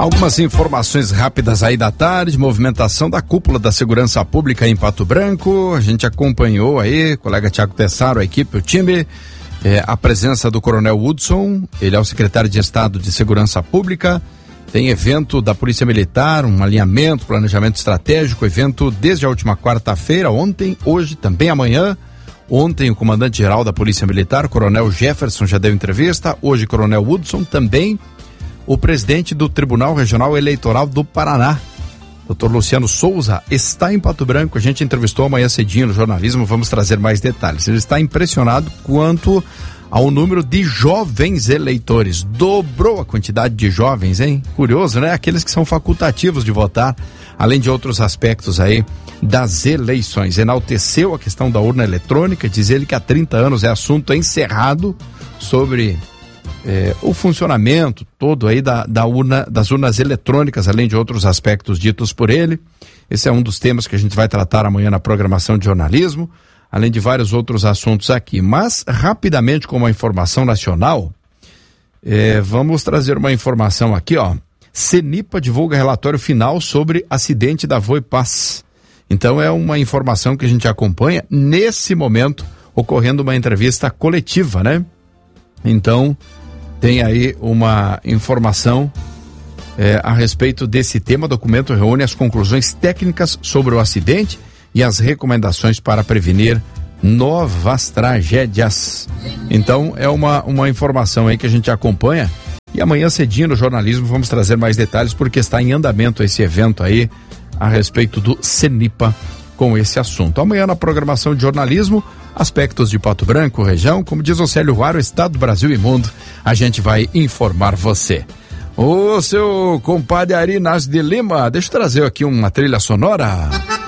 Algumas informações rápidas aí da tarde, movimentação da cúpula da segurança pública em Pato Branco. A gente acompanhou aí, colega Tiago Tessaro, a equipe, o time, a presença do Coronel Hudson, ele é o secretário de Estado de Segurança Pública. Tem evento da Polícia Militar, um alinhamento, planejamento estratégico, evento desde a última quarta-feira, ontem, hoje, também amanhã. Ontem o comandante-geral da Polícia Militar, o Coronel Jefferson, já deu entrevista, hoje Coronel Hudson também. O presidente do Tribunal Regional Eleitoral do Paraná, Dr. Luciano Souza, está em Pato Branco. A gente entrevistou amanhã cedinho no jornalismo, vamos trazer mais detalhes. Ele está impressionado quanto ao número de jovens eleitores. Dobrou a quantidade de jovens, hein? Curioso, né? Aqueles que são facultativos de votar, além de outros aspectos aí das eleições. Enalteceu a questão da urna eletrônica, diz ele que há 30 anos é assunto encerrado sobre o funcionamento todo aí das urnas eletrônicas, além de outros aspectos ditos por ele. Esse é um dos temas que a gente vai tratar amanhã na programação de jornalismo, além de vários outros assuntos aqui. Mas, rapidamente, como a informação nacional, vamos trazer uma informação aqui, ó. CENIPA divulga relatório final sobre acidente da Voipaz. Então, é uma informação que a gente acompanha nesse momento, ocorrendo uma entrevista coletiva, né? Então, tem aí uma informação a respeito desse tema. O documento reúne as conclusões técnicas sobre o acidente e as recomendações para prevenir novas tragédias. Então, é uma informação aí que a gente acompanha. E amanhã cedinho no jornalismo vamos trazer mais detalhes, porque está em andamento esse evento aí a respeito do CENIPA com esse assunto. Amanhã na programação de jornalismo, aspectos de Pato Branco, região, como diz o Célio Ruaro, Estado, Brasil e Mundo, a gente vai informar você. Ô, seu compadre Ari Inácio de Lima, deixa eu trazer aqui uma trilha sonora.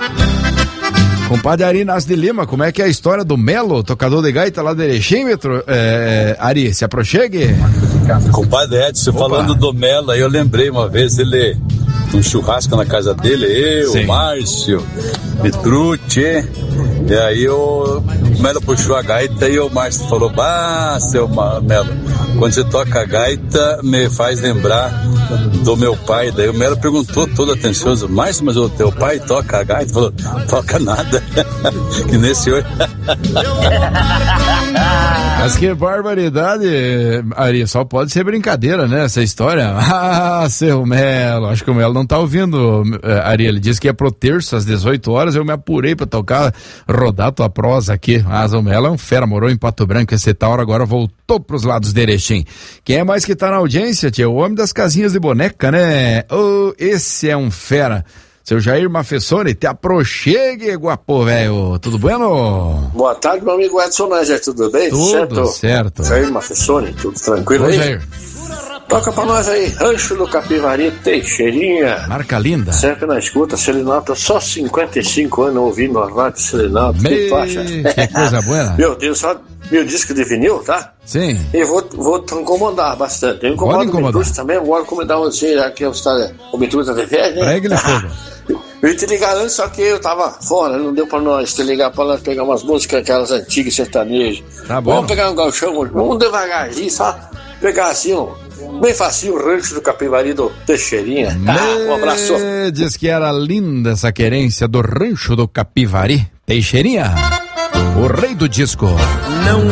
Compadre Ari Inácio de Lima, como é que é a história do Melo, tocador de gaita lá de Erechímetro? Ari, se aproxegue. Compadre Edson, falando do Melo, aí eu lembrei uma vez, ele, um churrasco na casa dele, eu, sim, Márcio, Petrucci, e aí o Melo puxou a gaita e o Márcio falou: "Bah, seu Melo, quando você toca a gaita me faz lembrar do meu pai." Daí o Melo perguntou todo atencioso: "Márcio, mas o teu pai toca a gaita?" Falou: "Toca nada." Que nesse hoje. Mas que barbaridade, Ari, só pode ser brincadeira, né, essa história. Ah, seu Melo, acho que o Melo não tá ouvindo, Ari, ele disse que ia pro terço às 18 horas, eu me apurei pra tocar, rodar tua prosa aqui. Mas o Melo é um fera, morou em Pato Branco esse tal, agora voltou pros lados de Erechim. Quem é mais que tá na audiência, tia? O homem das casinhas de boneca, né? Oh, esse é um fera. Seu Jair Mafessoni, te aproxegue, guapo, velho. Tudo bueno? Boa tarde, meu amigo Edson Nager, tudo bem? Tudo certo. Jair Mafessoni, tudo tranquilo aí? Jair. Toca pra nós aí, Rancho do Capivari, Teixeirinha. Marca linda. Sempre na escuta, Selinata, só 55 anos ouvindo a rádio Selinata. O que tu acha? Que coisa boa. Meu Deus, só meu disco de vinil, tá? Sim. E vou te incomodar bastante. Eu incomodo o Mitrucci também, eu vou incomodar você, já que o Mitrucci da TV, né? Pregue-lhe fogo. Eu ia te ligar antes, só que eu tava fora, não deu pra nós te ligar pra nós pegar umas músicas, aquelas antigas sertanejas. Tá bom. Vamos pegar um gauchão hoje, vamos devagarzinho, só pegar assim, bem facinho, o Rancho do Capivari do Teixeirinha. Um abraço. Diz que era linda essa querência do Rancho do Capivari, Teixeirinha, o rei do disco. Não